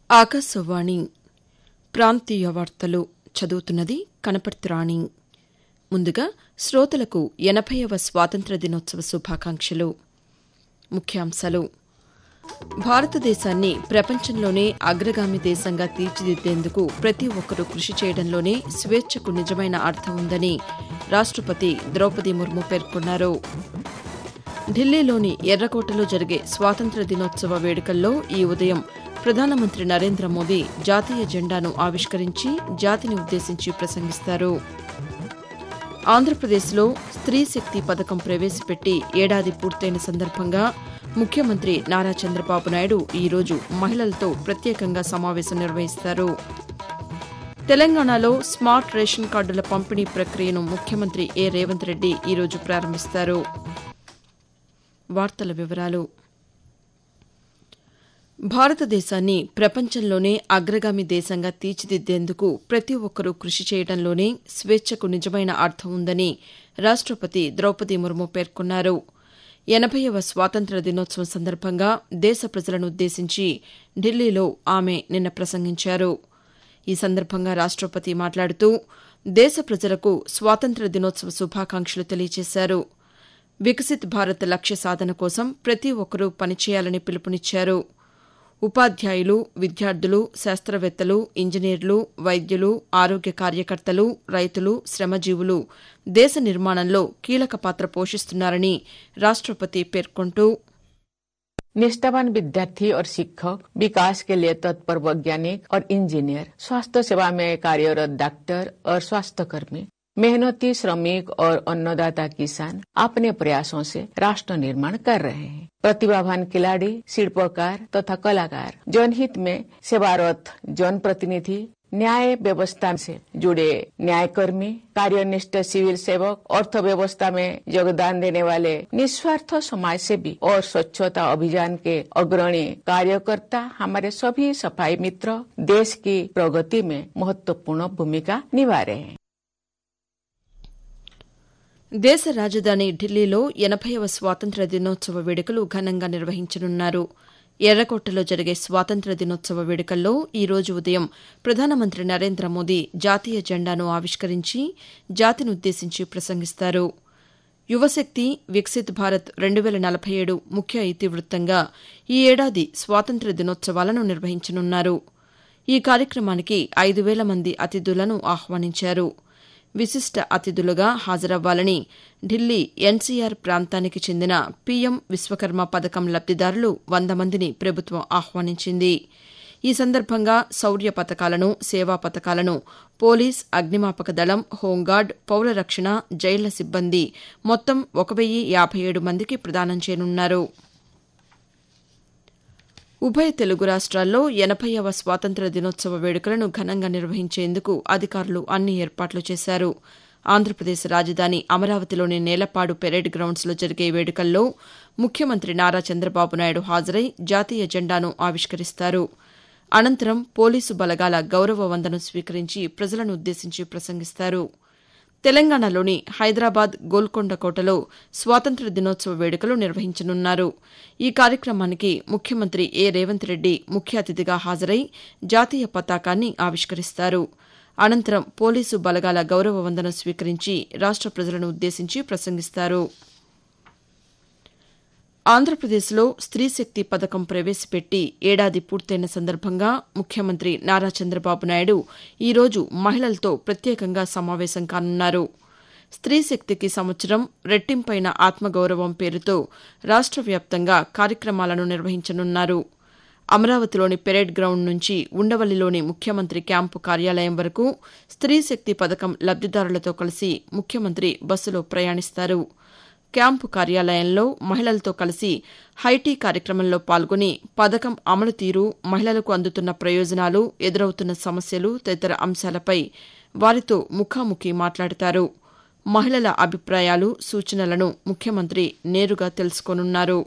ఆకాశవాణి ప్రాంతీయ వార్తలు చదువుతున్నది కనపర్తి రాణి. ముందుగా శ్రోతలకు 80వ స్వాతంత్ర్య దినోత్సవ శుభాకాంక్షలు. ముఖ్యాంశాలు. భారతదేశాన్ని ప్రపంచంలోనే అగ్రగామి దేశంగా తీర్చిదిద్దేందుకు ప్రతి ఒక్కరూ కృషి చేయడంలోనే స్వేచ్ఛకు నిజమైన అర్థం ఉందని రాష్టపతి ద్రౌపది ముర్ము పేర్కొన్నారు. ఢిల్లీలోని ఎర్రకోటలో జరిగే స్వాతంత్ర్య దినోత్సవ వేడుకల్లో ఈ ఉదయం ప్రధానమంత్రి నరేంద్ర మోదీ జాతీయ జెండాను ఆవిష్కరించి జాతిని ఉద్దేశించి ప్రసంగిస్తారు. ఆంధ్రప్రదేశ్లో స్త్రీ శక్తి పథకం ప్రవేశపెట్టి ఏడాది పూర్తయిన సందర్భంగా ముఖ్యమంత్రి నారా చంద్రబాబు నాయుడు ఈరోజు మహిళలతో ప్రత్యేకంగా సమావేశం నిర్వహిస్తారు. తెలంగాణలో స్మార్ట్ రేషన్ కార్డుల పంపిణీ ప్రక్రియను ముఖ్యమంత్రి రేవంత్ రెడ్డి ఈరోజు ప్రారంభిస్తారు. వార్తల వివరాలు. భారతదేశాన్ని ప్రపంచంలోనే అగ్రగామి దేశంగా తీర్చిదిద్దేందుకు ప్రతి ఒక్కరూ కృషి చేయడంలోనే స్వేచ్ఛకు నిజమైన అర్థం ఉందని రాష్టపతి ద్రౌపది ముర్ము పేర్కొన్నారు. 80వ స్వాతంత్ర్య దినోత్సవం సందర్భంగా దేశ ప్రజలనుద్దేశించి ఢిల్లీలో ఆమె నిన్న ప్రసంగించారు. ఈ సందర్భంగా రాష్టపతి మాట్లాడుతూ దేశ ప్రజలకు స్వాతంత్ర్య దినోత్సవ శుభాకాంక్షలు తెలియజేశారు. వికసిత్ భారత్ లక్ష్య సాధన కోసం ప్రతి ఒక్కరూ పనిచేయాలని పిలుపునిచ్చారు. ఉపాధ్యాయులు, విద్యార్థులు, శాస్త్రవేత్తలు, ఇంజనీర్లు, వైద్యులు, ఆరోగ్య కార్యకర్తలు, రైతులు, శ్రమజీవులు దేశ నిర్మాణంలో కీలక పాత్ర పోషిస్తున్నారని రాష్టపతి పేర్కొంటూ निष्ठावान विद्यार्थी और शिक्षक, विकास के लिए तत्पर वैज्ञानिक और इंजीनियर, स्वास्थ्य सेवा में कार्यरत डॉक्टर और स्वास्थ्यकर्मी, मेहनती श्रमिक और अन्नदाता किसान अपने प्रयासों से राष्ट्र निर्माण कर रहे हैं. प्रतिभावान खिलाड़ी, शिल्पकार तथा कलाकार, जनहित में सेवारत जनप्रतिनिधि, न्याय व्यवस्था से जुड़े न्यायकर्मी, कार्यनिष्ठ सिविल सेवक, अर्थव्यवस्था में योगदान देने वाले निस्वार्थ समाजसेवी और स्वच्छता अभियान के अग्रणी कार्यकर्ता हमारे सभी सफाई मित्र देश की प्रगति में महत्वपूर्ण भूमिका निभा रहे हैं. దేశ రాజధాని ఢిల్లీలో 80వ స్వాతంత్ర్య దినోత్సవ వేడుకలు ఘనంగా నిర్వహించనున్నారు. ఎర్రకోటలో జరిగే స్వాతంత్ర్య దినోత్సవ వేడుకల్లో ఈ రోజు ఉదయం ప్రధానమంత్రి నరేంద్ర మోదీ జాతీయ జెండాను ఆవిష్కరించి జాతినుద్దేశించి ప్రసంగిస్తారు. యువశక్తి వికసిత్ భారత్ 2047 ముఖ్య ఇతివృత్తంగా ఈ ఏడాది స్వాతంత్ర్య దినోత్సవాలను నిర్వహించనున్నారు. ఈ కార్యక్రమానికి 5,000 మంది అతిథులను ఆహ్వానించారు. విశిష్ట అతిథులుగా హాజరవ్వాలని ఢిల్లీ ఎన్సీఆర్ ప్రాంతానికి చెందిన పీఎం విశ్వకర్మ పథకం లబ్దిదారులు 100 మందిని ప్రభుత్వం ఆహ్వానించింది. ఈ సందర్భంగా శౌర్య పథకాలను, సేవా పథకాలను పోలీస్, అగ్నిమాపక దళం, హోంగార్డ్, పౌర రక్షణ, జైళ్ల సిబ్బంది మొత్తం 1,057 మందికి ప్రదానం చేయనున్నారు. ఉభయ తెలుగు రాష్ట్రాల్లో 80వ స్వాతంత్ర్య దినోత్సవ వేడుకలను ఘనంగా నిర్వహించేందుకు అధికారులు అన్ని ఏర్పాట్లు చేశారు. ఆంధ్రప్రదేశ్ రాజధాని అమరావతిలోని నేలపాడు పెరేడ్ గ్రౌండ్స్లో జరిగే వేడుకల్లో ముఖ్యమంత్రి నారా చంద్రబాబు నాయుడు హాజరై జాతీయ జెండాను ఆవిష్కరిస్తారు. అనంతరం పోలీసు బలగాల గౌరవ వందనం స్వీకరించి ప్రజలను ఉద్దేశించి ప్రసంగిస్తారు. తెలంగాణలోని హైదరాబాద్ గోల్కొండ కోటలో స్వాతంత్ర్య దినోత్సవ వేడుకలు నిర్వహించనున్నారు. ఈ కార్యక్రమానికి ముఖ్యమంత్రి రేవంత్ రెడ్డి ముఖ్య అతిథిగా హాజరై జాతీయ పతాకాన్ని ఆవిష్కరిస్తారు. అనంతరం పోలీసు బలగాల గౌరవ వందనం స్వీకరించి రాష్ట ప్రజలను ఉద్దేశించి ప్రసంగిస్తారు. ఆంధ్రప్రదేశ్లో స్త్రీ శక్తి పథకం ప్రవేశపెట్టి ఏడాది పూర్తయిన సందర్భంగా ముఖ్యమంత్రి నారా చంద్రబాబు నాయుడు ఈరోజు మహిళలతో ప్రత్యేకంగా సమావేశం కానున్నారు. స్త్రీ శక్తికి సంవత్సరం రెట్టింపైన ఆత్మగౌరవం పేరుతో రాష్ట వ్యాప్తంగా కార్యక్రమాలను నిర్వహించనున్నారు. అమరావతిలోని పెరేడ్ గ్రౌండ్ నుంచి ఉండవల్లిలోని ముఖ్యమంత్రి క్యాంపు కార్యాలయం వరకు స్త్రీ శక్తి పథకం లబ్దిదారులతో కలిసి ముఖ్యమంత్రి బస్సులో ప్రయాణిస్తారు. క్యాంపు కార్యాలయంలో మహిళలతో కలిసి హైటీ కార్యక్రమంలో పాల్గొని పథకం అమలు తీరు, మహిళలకు అందుతున్న ప్రయోజనాలు, ఎదురవుతున్న సమస్యలు తదితర అంశాలపై వారితో ముఖాముఖి మాట్లాడతారు. మహిళల అభిప్రాయాలు, సూచనలను ముఖ్యమంత్రి నేరుగా తెలుసుకోనున్నారు.